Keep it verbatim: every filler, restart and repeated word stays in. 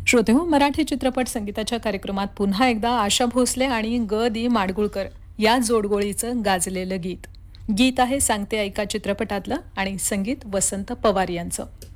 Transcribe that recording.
श्रोतेहो, मराठी चित्रपट संगीताच्या कार्यक्रमात पुन्हा एकदा आशा भोसले आणि ग दी माडगुळकर या जोडगोळीचं गाजलेलं गीत. गीत आहे सांगते ऐका चित्रपटातलं आणि संगीत वसंत पवार यांचं.